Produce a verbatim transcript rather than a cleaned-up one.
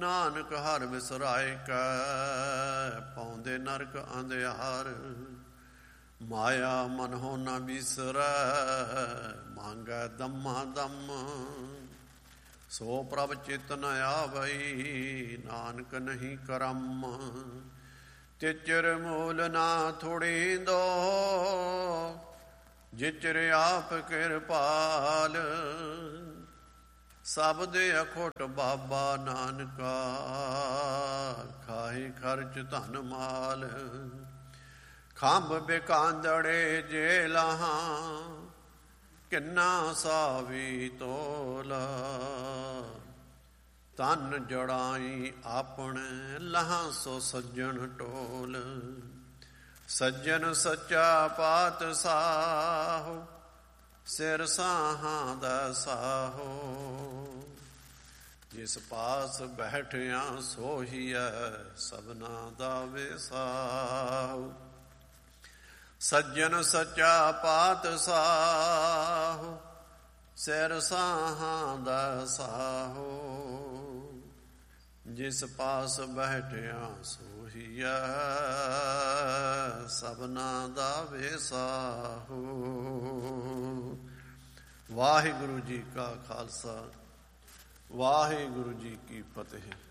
ਨਾਨਕ ਹਰਿ ਵਿਸਰਾਏ ਕੈ, ਪਾਉਂਦੇ ਨਰਕ ਅੰਧਿਆਰ। ਮਾਇਆ ਮਨਹੁ ਨ ਬਿਸਰੈ, ਮੰਗੈ ਦਮਾ ਦਮ। ਸੋ ਪ੍ਰਭ ਚਿਤ ਨ ਆਵਈ, ਨਾਨਕ ਨਹੀਂ ਕਰਮ। ਤਿਚਰ ਮੂਲ ਨਾ ਥੋੜੀਂਦੋ, ਜਿਚਰ ਆਪ ਕਿਰਪਾਲ। ਸਭ ਦੇ ਅਖੁੱਟ ਬਾਬਾ ਨਾਨਕਾ, ਖਾਹੀ ਖਰਚ ਧਨ ਮਾਲ। ਖੰਭ ਬਿਕਾਂਦੜੇ ਜੇ ਲਾਹਾਂ, ਕਿੰਨਾ ਸਾਵੀ ਤੋਲਾ। ਤਨ ਜੜਾਈ ਆਪਣੇ, ਲਹਾਂ ਸੋ ਸੱਜਣ ਟੋਲ। ਸੱਜਣ ਸੱਚਾ ਪਾਤਸ਼ਾਹ, ਸਿਰ ਸਾਹਾਂ ਦਾ ਸਾਹੋ। ਜਿਸ ਪਾਸ ਬੈਠਿਆ ਸੋਹੀਐ, ਸਭਨਾ ਦਾ ਵਿਸਾਹੋ। ਸੱਜਣ ਸੱਚਾ ਪਾਤਸ਼ਾਹ, ਸਿਰ ਸਾਹਾਂ ਦਾ ਸਾਹੋ। ਜਿਸ ਪਾਸ ਬੈਠਿਆ ਸੋਹੀਐ, ਸਭਨਾ ਦਾ ਵਿਸਾਹੋ। ਵਾਹਿਗੁਰੂ ਜੀ ਕਾ ਖਾਲਸਾ, ਵਾਹਿਗੁਰੂ ਜੀ ਕੀ ਫਤਿਹ।